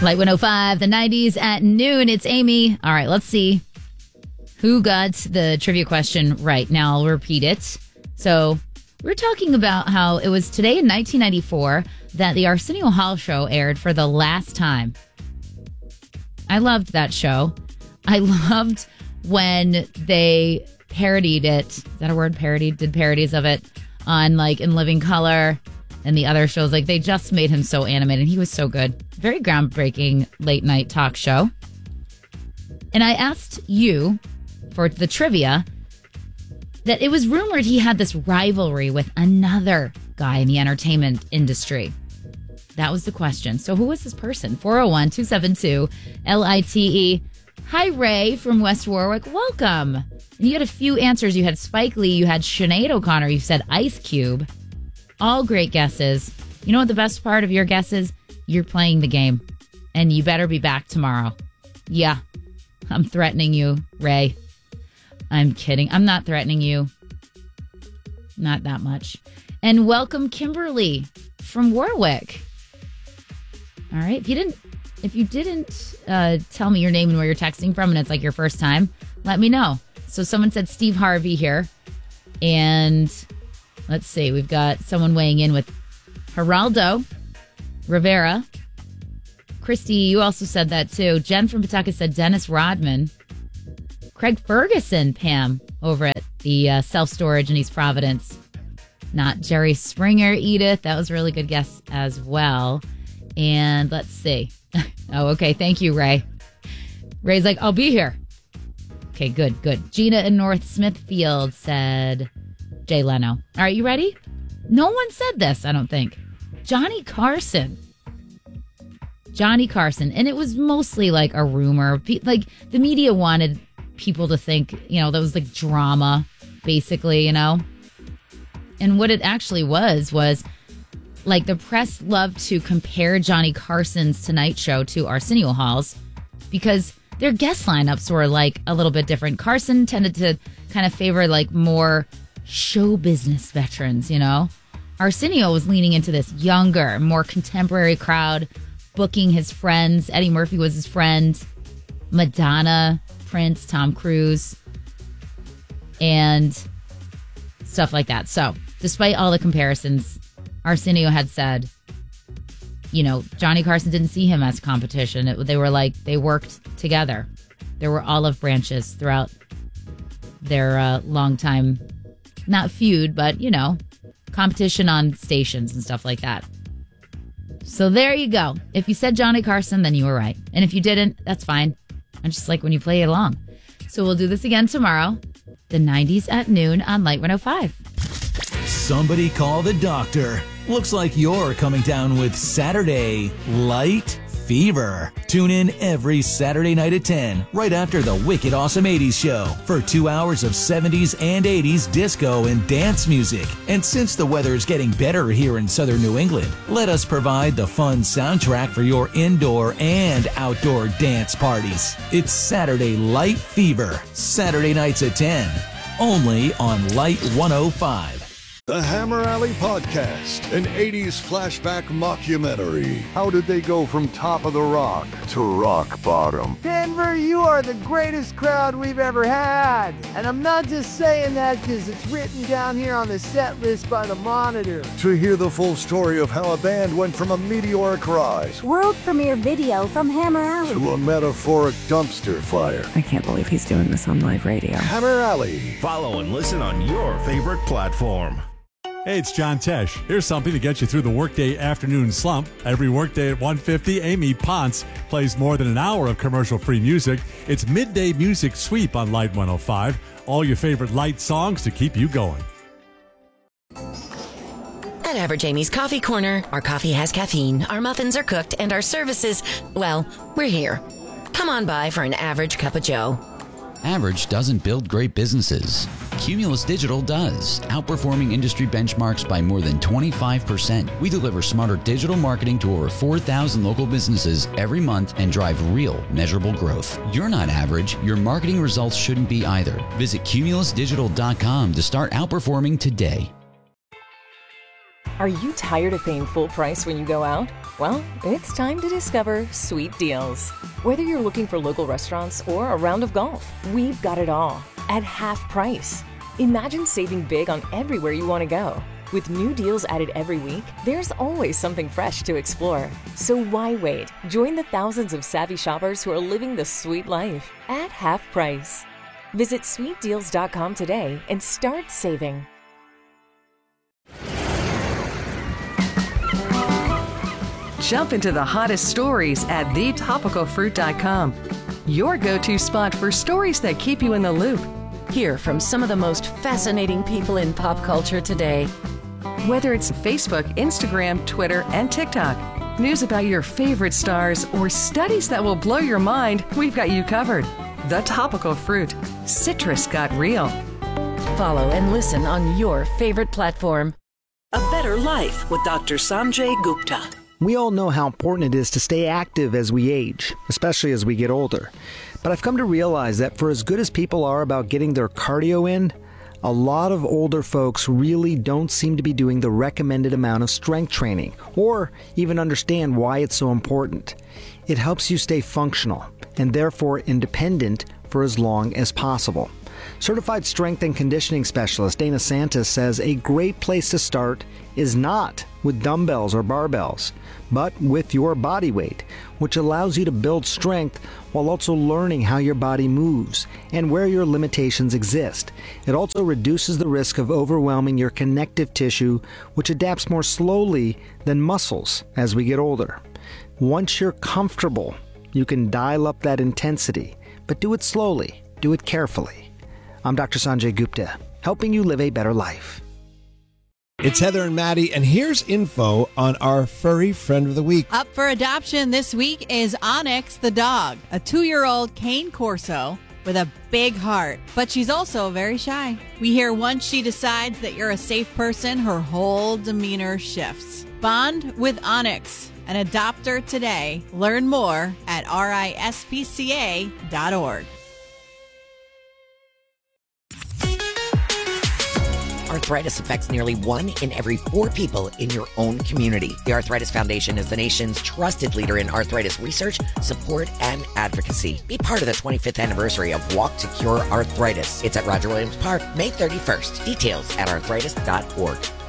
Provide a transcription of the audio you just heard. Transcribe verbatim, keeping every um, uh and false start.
Light one oh five, the nineties at noon. It's Amy. All right, let's see who got the trivia question right. Now I'll repeat it. So we're talking about how it was today in nineteen ninety-four that the Arsenio Hall show aired for the last time. I loved that show. I loved when they parodied it. Is that a word? Parodied? Did parodies of it on like In Living Color and the other shows. Like they just made him so animated. He was so good. Very groundbreaking late night talk show. And I asked you for the trivia that it was rumored he had this rivalry with another guy in the entertainment industry. That was the question. So who was this person? four oh one, two seven two, L I T E. Hi, Ray from West Warwick. Welcome. And you had a few answers. You had Spike Lee. You had Sinead O'Connor. You said Ice Cube. All great guesses. You know what the best part of your guess is? You're playing the game. And you better be back tomorrow. Yeah. I'm threatening you, Ray. I'm kidding. I'm not threatening you. Not that much. And welcome, Kimberly from Warwick. All right. If you didn't, if you didn't uh, tell me your name and where you're texting from, and it's like your first time, let me know. So someone said Steve Harvey here, and let's see, we've got someone weighing in with Geraldo Rivera. Christy, you also said that too. Jen from Pawtucket said Dennis Rodman. Craig Ferguson, Pam, over at the uh, self-storage in East Providence. Not Jerry Springer, Edith. That was a really good guess as well. And let's see. Oh, okay. Thank you, Ray. Ray's like, I'll be here. Okay, good, good. Gina in North Smithfield said Jay Leno. All right, you ready? No one said this, I don't think. Johnny Carson. Johnny Carson. And it was mostly like a rumor. Like the media wanted people to think, you know, that was like drama, basically, you know? And what it actually was, was like the press loved to compare Johnny Carson's Tonight Show to Arsenio Hall's because their guest lineups were like a little bit different. Carson tended to kind of favor like more show business veterans, you know? Arsenio was leaning into this younger, more contemporary crowd, booking his friends. Eddie Murphy was his friend. Madonna, Prince, Tom Cruise, and stuff like that. So, despite all the comparisons, Arsenio had said, you know, Johnny Carson didn't see him as competition. It, they were like, they worked together. There were olive branches throughout their uh, long time, not feud, but, you know, competition on stations and stuff like that. So there you go. If you said Johnny Carson, then you were right. And if you didn't, that's fine. I just like when you play along. So we'll do this again tomorrow, the nineties at noon on Light one oh five. Somebody call the doctor. Looks like you're coming down with Saturday Light Fever. Tune in every Saturday night at ten, right after the Wicked Awesome eighties show, for two hours of seventies and eighties disco and dance music. And since the weather's getting better here in southern New England, let us provide the fun soundtrack for your indoor and outdoor dance parties. It's Saturday Light Fever, Saturday nights at ten, only on Light one oh five. The Hammer Alley Podcast, an eighties flashback mockumentary. How did they go from top of the rock to rock bottom? Denver, you are the greatest crowd we've ever had. And I'm not just saying that because it's written down here on the set list by the Monitor. To hear the full story of how a band went from a meteoric rise, world premiere video from Hammer Alley, to a metaphoric dumpster fire. I can't believe he's doing this on live radio. Hammer Alley. Follow and listen on your favorite platform. Hey, it's John Tesh. Here's something to get you through the workday afternoon slump. Every workday at one fifty, Amy Ponce plays more than an hour of commercial-free music. It's Midday Music Sweep on Light one oh five. All your favorite light songs to keep you going. At Average Amy's Coffee Corner, our coffee has caffeine, our muffins are cooked, and our services, well, we're here. Come on by for an average cup of joe. Average doesn't build great businesses. Cumulus Digital does, outperforming industry benchmarks by more than twenty-five percent. We deliver smarter digital marketing to over four thousand local businesses every month and drive real, measurable growth. You're not average. Your marketing results shouldn't be either. Visit cumulus digital dot com to start outperforming today. Are you tired of paying full price when you go out? Well, it's time to discover Sweet Deals. Whether you're looking for local restaurants or a round of golf, we've got it all at half price. Imagine saving big on everywhere you want to go. With new deals added every week, there's always something fresh to explore. So why wait? Join the thousands of savvy shoppers who are living the sweet life at half price. Visit sweet deals dot com today and start saving. Jump into the hottest stories at the topical fruit dot com. Your go-to spot for stories that keep you in the loop. Hear from some of the most fascinating people in pop culture today. Whether it's Facebook, Instagram, Twitter, and TikTok, news about your favorite stars, or studies that will blow your mind, we've got you covered. The Topical Fruit. Citrus got real. Follow and listen on your favorite platform. A Better Life with Doctor Sanjay Gupta. We all know how important it is to stay active as we age, especially as we get older. But I've come to realize that for as good as people are about getting their cardio in, a lot of older folks really don't seem to be doing the recommended amount of strength training, or even understand why it's so important. It helps you stay functional, and therefore independent for as long as possible. Certified strength and conditioning specialist Dana Santis says a great place to start is not with dumbbells or barbells, but with your body weight, which allows you to build strength while also learning how your body moves and where your limitations exist. It also reduces the risk of overwhelming your connective tissue, which adapts more slowly than muscles as we get older. Once you're comfortable, you can dial up that intensity, but do it slowly, do it carefully. I'm Doctor Sanjay Gupta, helping you live a better life. It's Heather and Maddie, and here's info on our furry friend of the week. Up for adoption this week is Onyx the dog, a two-year-old cane corso with a big heart. But she's also very shy. We hear once she decides that you're a safe person, her whole demeanor shifts. Bond with Onyx, an adopter today. Learn more at R I S P C A dot org. Arthritis affects nearly one in every four people in your own community. The Arthritis Foundation is the nation's trusted leader in arthritis research, support, and advocacy. Be part of the twenty-fifth anniversary of Walk to Cure Arthritis. It's at Roger Williams Park, May thirty-first. Details at arthritis dot org.